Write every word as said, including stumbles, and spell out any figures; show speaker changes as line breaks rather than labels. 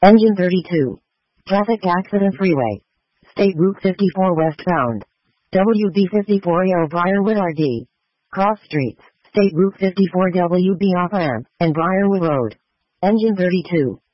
Engine thirty-two. Traffic accident freeway. State Route fifty-four westbound. W B fifty-four A O Briarwood R D. Cross streets. State Route fifty-four W B off ramp and Briarwood Road. Engine thirty-two.